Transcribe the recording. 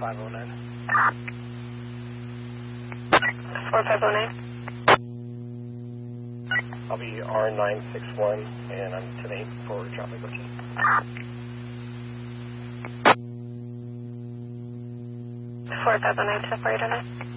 4509. 4509. I'll be R961, and I'm 10-8 for traffic glitches. 4509 to 4809.